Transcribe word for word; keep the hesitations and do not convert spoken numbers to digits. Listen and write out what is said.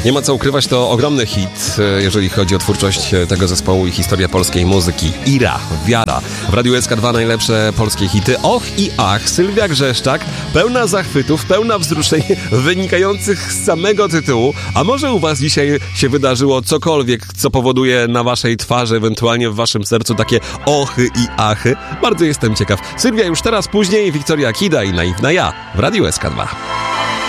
Nie ma co ukrywać, to ogromny hit, jeżeli chodzi o twórczość tego zespołu i historię polskiej muzyki. Ira, Wiara. W Radiu S K dwa najlepsze polskie hity. Och i ach, Sylwia Grzeszczak, pełna zachwytów, pełna wzruszeń wynikających z samego tytułu. A może u was dzisiaj się wydarzyło cokolwiek, co powoduje na waszej twarzy, ewentualnie w waszym sercu takie ochy i achy? Bardzo jestem ciekaw. Sylwia już teraz, później Wiktoria Kida i Naiwna Ja w Radiu S K dwa.